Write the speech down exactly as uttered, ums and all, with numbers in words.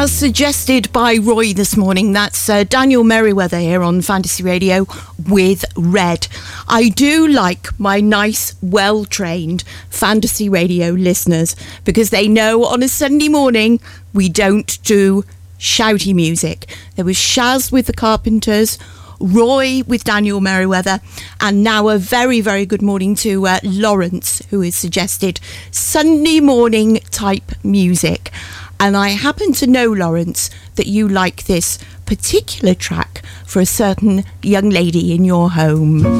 As suggested by Roy this morning, that's uh, Daniel Merriweather here on Fantasy Radio with Red. I do like my nice, well-trained Fantasy Radio listeners because they know on a Sunday morning we don't do shouty music. There was Shaz with the Carpenters, Roy with Daniel Merriweather, and now a very, very good morning to uh, Lawrence, who has suggested Sunday morning type music. And I happen to know, Lawrence, that you like this particular track for a certain young lady in your home.